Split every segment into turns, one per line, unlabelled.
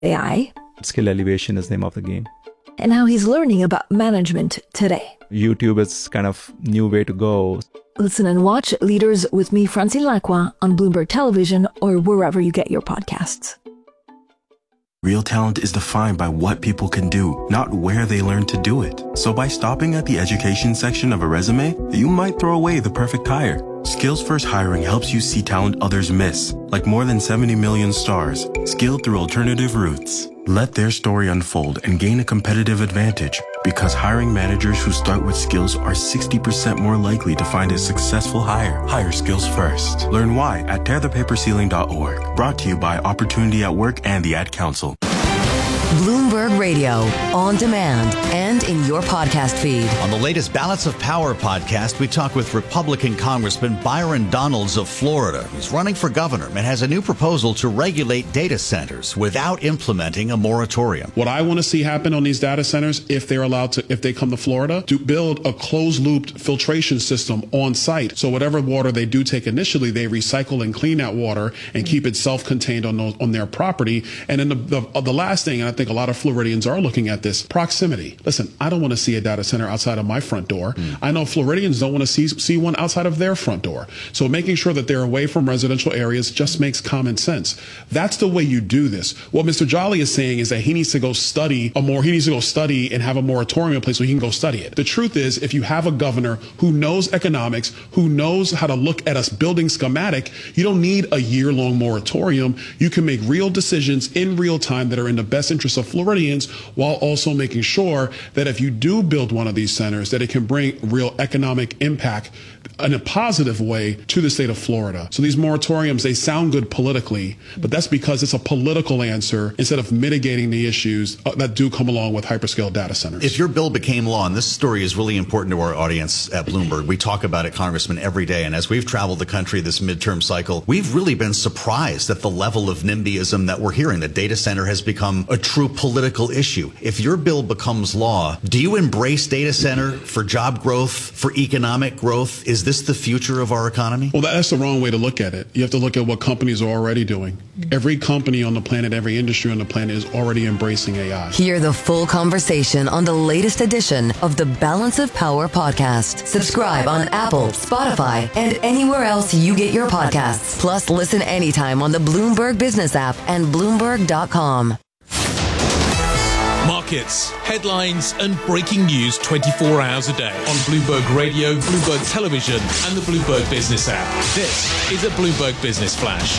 AI.
Skill elevation is the name of the game.
And how he's learning about management today.
YouTube is kind of new way to go.
Listen and watch Leaders with me, Francine Lacroix, on Bloomberg Television or wherever you get your podcasts.
Real talent is defined by what people can do, not where they learn to do it. So by stopping at the education section of a resume, you might throw away the perfect hire. Skills First Hiring helps you see talent others miss, like more than 70 million stars, skilled through alternative routes. Let their story unfold and gain a competitive advantage, because hiring managers who start with skills are 60% more likely to find a successful hire. Hire skills first. Learn why at tearthepaperceiling.org. Brought to you by Opportunity at Work and the Ad Council.
Bloomberg Radio, on demand and in your podcast feed.
On the latest Balance of Power podcast, we talk with Republican Congressman Byron Donalds of Florida, who's running for governor and has a new proposal to regulate data centers without implementing a moratorium.
What I want to see happen on these data centers, if they're allowed to, if they come to Florida, to build a closed-looped filtration system on site. So whatever water they do take initially, they recycle and clean that water and keep it self-contained on their property. And then the last thing, and I think a lot of Floridians are looking at this, proximity. Listen, I don't want to see a data center outside of my front door. I know Floridians don't want to see one outside of their front door. So making sure that they're away from residential areas just makes common sense. That's the way you do this. What Mr. Jolly is saying is that he needs to go study and have a moratorium in place so he can go study it. The truth is, if you have a governor who knows economics, who knows how to look at a building schematic, you don't need a year-long moratorium. You can make real decisions in real time that are in the best interest of Floridians, while also making sure that if you do build one of these centers, that it can bring real economic impact in a positive way to the state of Florida. So these moratoriums, they sound good politically, but that's because it's a political answer instead of mitigating the issues that do come along with hyperscale data centers.
If your bill became law, and this story is really important to our audience at Bloomberg, we talk about it, Congressman, every day. And as we've traveled the country this midterm cycle, we've really been surprised at the level of NIMBYism that we're hearing. The data center has become a true political issue. If your bill becomes law, do you embrace data center for job growth, for economic growth? Is this the future of our economy?
Well, that's the wrong way to look at it. You have to look at what companies are already doing. Every company on the planet, every industry on the planet is already embracing AI.
Hear the full conversation on the latest edition of the Balance of Power podcast. Subscribe on Apple, Spotify, and anywhere else you get your podcasts. Plus, listen anytime on the Bloomberg Business app and Bloomberg.com.
Markets, headlines and breaking news 24 hours a day on Bloomberg Radio, Bloomberg Television and the Bloomberg Business app. This is a Bloomberg Business Flash.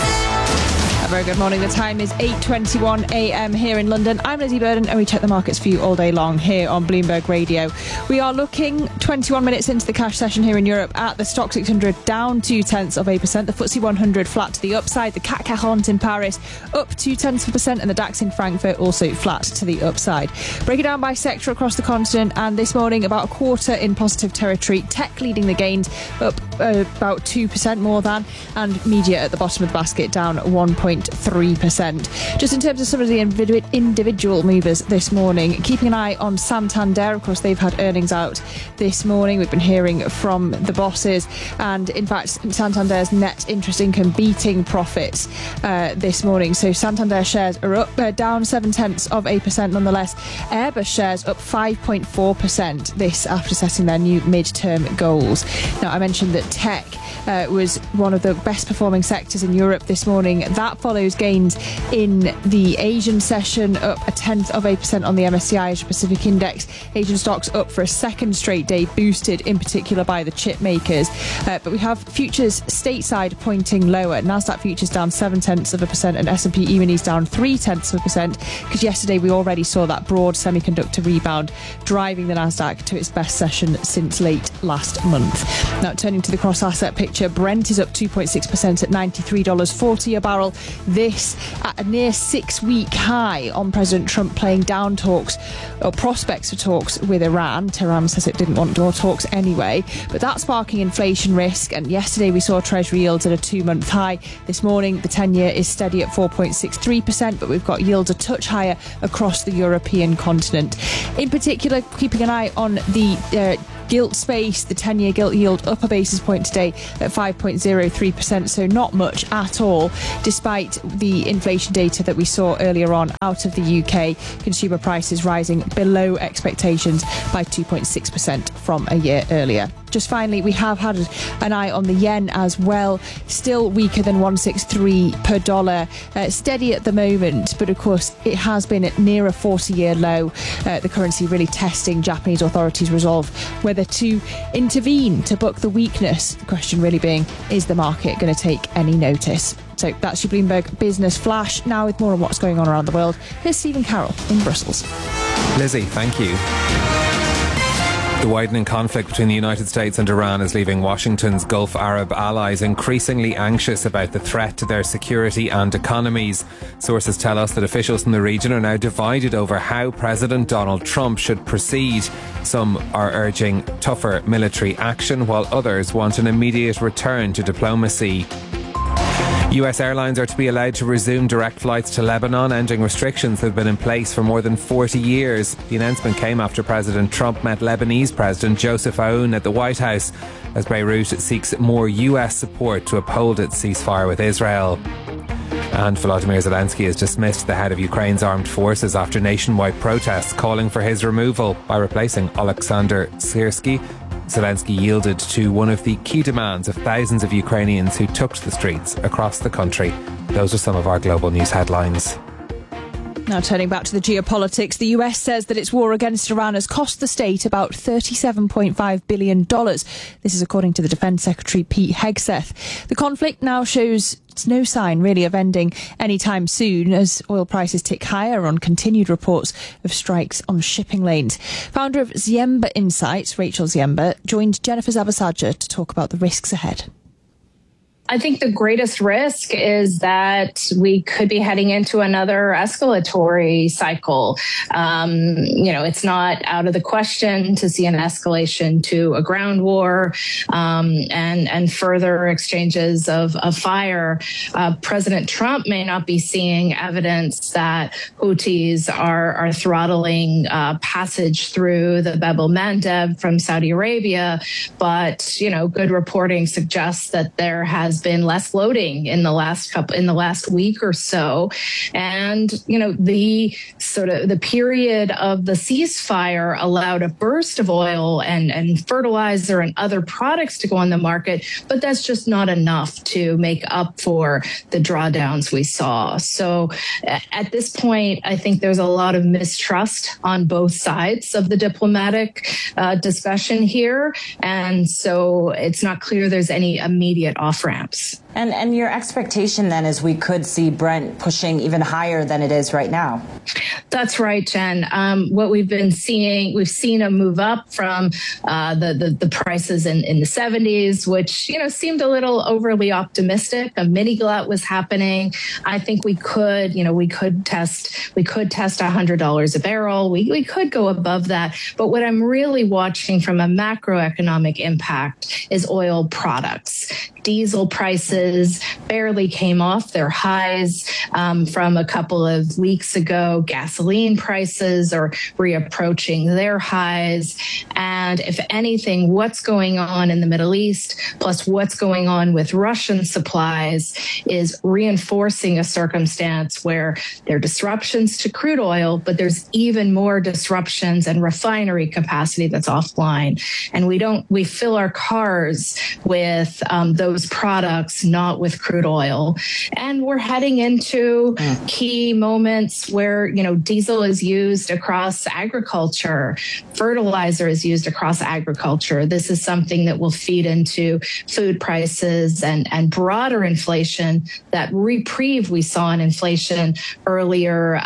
A very good morning. The time is 8:21 a.m. here in London. I'm Lizzie Burden and we check the markets for you all day long here on Bloomberg Radio. We are looking 21 minutes into the cash session here in Europe at the Stoxx 600 down 0.2%, the FTSE 100 flat to the upside, the CAC 40 in Paris up 0.2%, and the DAX in Frankfurt also flat to the upside. Break it down by sector across the continent, and this morning about a quarter in positive territory. Tech leading the gains up about 2% more than, and media at the bottom of the basket down 1.3%. Just in terms of some of the individual movers this morning, keeping an eye on Santander. Of course, they've had earnings out this morning. We've been hearing from the bosses, and in fact Santander's net interest income beating profits this morning. So Santander shares are up down 0.7% nonetheless. Airbus shares up 5.4%, this after setting their new mid-term goals. Now, I mentioned that tech was one of the best performing sectors in Europe this morning. That follows gains in the Asian session, up 0.1% on the MSCI Asia Pacific Index. Asian stocks up for a second straight day, boosted in particular by the chip makers. But we have futures stateside pointing lower. Nasdaq futures down 0.7%, and S&P E-minis down 0.3%, because yesterday we already saw that broad semiconductor rebound driving the Nasdaq to its best session since late last month. Now, turning to the cross-asset picture, Brent is up 2.6% at $93.40 a barrel. This at a near 6-week high on President Trump playing down talks, or prospects for talks with Iran. Tehran says it didn't want more talks anyway, but that's sparking inflation risk. And yesterday we saw Treasury yields at a 2-month high. This morning the 10-year is steady at 4.63%, but we've got yields a touch higher across the European continent. In particular, keeping an eye on the gilt space. The 10-year gilt yield up a basis point today at 5.03%, so not much at all, despite the inflation data that we saw earlier on out of the UK. Consumer prices rising below expectations by 2.6% from a year earlier. Just finally, we have had an eye on the yen as well, still weaker than 163 per dollar, steady at the moment, but of course it has been at near a 40-year low. The currency really testing Japanese authorities' resolve whether to intervene to buck the weakness. The question really being, is the market going to take any notice? So that's your Bloomberg Business Flash. Now with more on what's going on around the world, here's Stephen Carroll in Brussels.
Lizzie, thank you. The widening conflict between the United States and Iran is leaving Washington's Gulf Arab allies increasingly anxious about the threat to their security and economies. Sources tell us that officials in the region are now divided over how President Donald Trump should proceed. Some are urging tougher military action, while others want an immediate return to diplomacy. US airlines are to be allowed to resume direct flights to Lebanon, ending restrictions that have been in place for more than 40 years. The announcement came after President Trump met Lebanese President Joseph Aoun at the White House as Beirut seeks more US support to uphold its ceasefire with Israel. And Volodymyr Zelensky has dismissed the head of Ukraine's armed forces after nationwide protests calling for his removal by replacing Alexander Syrsky. Zelensky yielded to one of the key demands of thousands of Ukrainians who took to the streets across the country. Those are some of our global news headlines.
Now turning back to the geopolitics, the US says that its war against Iran has cost the state about $37.5 billion. This is according to the Defence Secretary Pete Hegseth. The conflict now shows no sign really of ending anytime soon as oil prices tick higher on continued reports of strikes on shipping lanes. Founder of Ziemba Insights, Rachel Ziemba, joined Jennifer Zabasajja to talk about the risks ahead.
I think the greatest risk is that we could be heading into another escalatory cycle. It's not out of the question to see an escalation to a ground war and further exchanges of fire. President Trump may not be seeing evidence that Houthis are throttling passage through the Bab el-Mandeb from Saudi Arabia, but good reporting suggests that there has been less loading in the last week or so, and the period of the ceasefire allowed a burst of oil and fertilizer and other products to go on the market, but that's just not enough to make up for the drawdowns we saw. So at this point, I think there's a lot of mistrust on both sides of the diplomatic discussion here, and so it's not clear there's any immediate off-ramps.
And your expectation then is we could see Brent pushing even higher than it is right now?
That's right, Jen. What we've been seeing, we've seen a move up from the prices in the 70s, which seemed a little overly optimistic. A mini glut was happening. I think we could test $100 a barrel. We could go above that. But what I'm really watching from a macroeconomic impact is oil products. Diesel prices barely came off their highs from a couple of weeks ago. Gasoline prices are reapproaching their highs. And if anything, what's going on in the Middle East, plus what's going on with Russian supplies, is reinforcing a circumstance where there are disruptions to crude oil, but there's even more disruptions and refinery capacity that's offline. And we fill our cars with those products, not with crude oil. And we're heading into key moments where, diesel is used across agriculture, fertilizer is used across agriculture. This is something that will feed into food prices and broader inflation. That reprieve we saw in inflation earlier,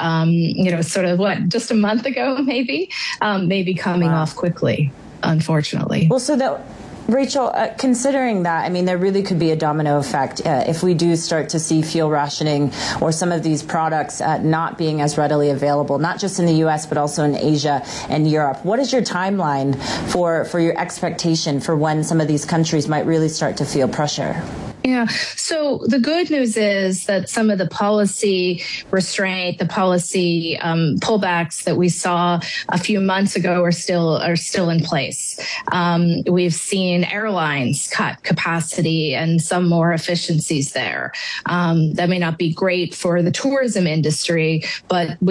just a month ago, maybe coming off quickly, unfortunately.
Well, Rachel, considering that, there really could be a domino effect if we do start to see fuel rationing or some of these products not being as readily available, not just in the U.S., but also in Asia and Europe. What is your timeline for your expectation for when some of these countries might really start to feel pressure?
Yeah. So the good news is that some of the policy restraint, the policy pullbacks that we saw a few months ago are still in place. We've seen airlines cut capacity and some more efficiencies there. That may not be great for the tourism industry, but